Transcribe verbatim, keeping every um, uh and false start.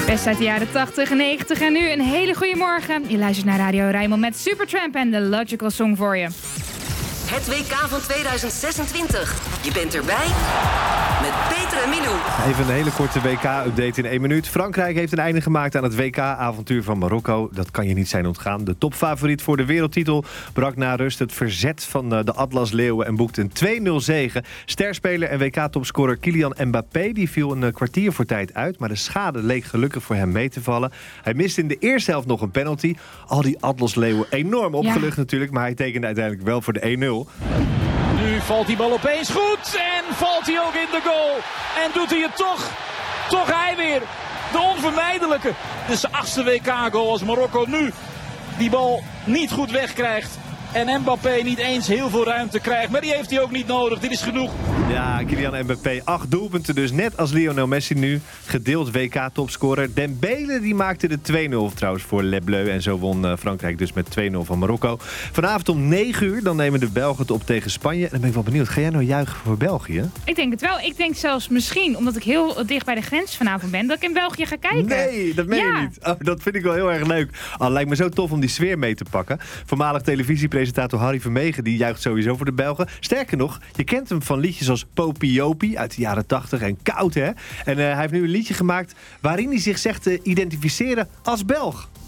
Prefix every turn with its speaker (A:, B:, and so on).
A: Best uit de jaren tachtig en negentig en nu een hele goede morgen. Je luistert naar Radio Rijnmond met Supertramp en The Logical Song voor je.
B: Het W K van tweeduizend zesentwintig. Je bent erbij met Peter en Milou.
C: Even een hele korte W K-update in één minuut. Frankrijk heeft een einde gemaakt aan het W K-avontuur van Marokko. Dat kan je niet zijn ontgaan. De topfavoriet voor de wereldtitel brak na rust het verzet van de Atlas-leeuwen en boekte een twee nul zege. Sterspeler en W K-topscorer Kylian Mbappé die viel een kwartier voor tijd uit, maar de schade leek gelukkig voor hem mee te vallen. Hij miste in de eerste helft nog een penalty. Al die Atlas-leeuwen enorm opgelucht ja. natuurlijk, maar hij tekende uiteindelijk wel voor de één nul.
D: Nu valt die bal opeens goed en valt hij ook in de goal. En doet hij het toch. Toch hij weer. De onvermijdelijke. Dit is de achtste W K-goal als Marokko nu die bal niet goed wegkrijgt. En Mbappé niet eens heel veel ruimte krijgt. Maar die heeft hij ook niet nodig. Dit is genoeg.
C: Ja, Kylian Mbappé. Acht doelpunten dus. Net als Lionel Messi nu. Gedeeld W K-topscorer. Dembele die maakte de twee nul trouwens voor Le Bleu. En zo won Frankrijk dus met twee nul van Marokko. Vanavond om negen uur. Dan nemen de Belgen het op tegen Spanje. En dan ben ik wel benieuwd. Ga jij nou juichen voor België?
A: Ik denk het wel. Ik denk zelfs misschien, omdat ik heel dicht bij de grens vanavond ben, dat ik in België ga kijken.
C: Nee, dat meen
A: ja.
C: je niet. Oh, dat vind ik wel heel erg leuk. Al lijkt me zo tof om die sfeer mee te pakken. Voormalig televisiepresentator Harry Vermegen die juicht sowieso voor de Belgen. Sterker nog, je kent hem van liedjes als Popiopie uit de jaren tachtig en Koud, hè? En uh, hij heeft nu een liedje gemaakt waarin hij zich zegt te identificeren als Belg.